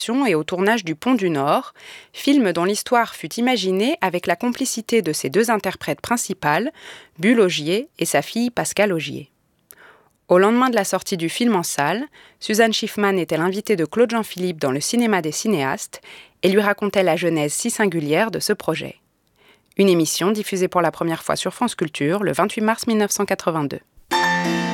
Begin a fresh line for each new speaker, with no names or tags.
et au tournage du Pont du Nord, film dont l'histoire fut imaginée avec la complicité de ses deux interprètes principales, Bulle Ogier et sa fille Pascale Ogier. Au lendemain de la sortie du film en salle, Suzanne Schiffman était l'invitée de Claude Jean-Philippe dans le cinéma des cinéastes et lui racontait la genèse si singulière de ce projet. Une émission diffusée pour la première fois sur France Culture le 28 mars 1982.